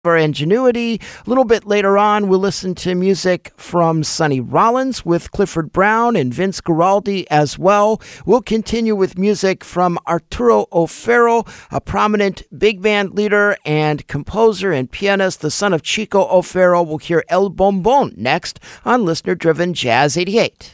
our ingenuity. A little bit later on, we'll listen to music from Sonny Rollins with Clifford Brown and Vince Guaraldi as well. We'll continue with music from Arturo O'Farrill, a prominent big band leader and composer and pianist, the son of Chico O'Farrill. We'll hear El Bombón next on Listener Driven Jazz 88.